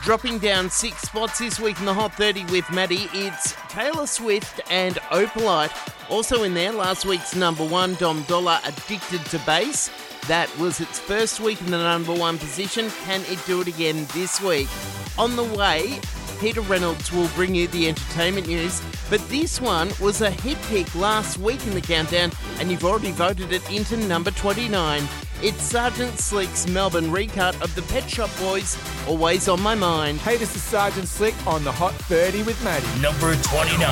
Dropping down 6 spots this week in the Hot 30 with Maddie, it's Taylor Swift and Opalite. Also in there, last week's number 1, Dom Dolla, Addicted to Bass. That was its first week in the number 1 position. Can it do it again this week? On the way, Peter Reynolds will bring you the entertainment news, but this one was a hit pick last week in the countdown, and you've already voted it into number 29. It's Sergeant Slick's Melbourne recut of the Pet Shop Boys, Always on My Mind. Hey, this is Sergeant Slick on the Hot 30 with Maddie. Number 29.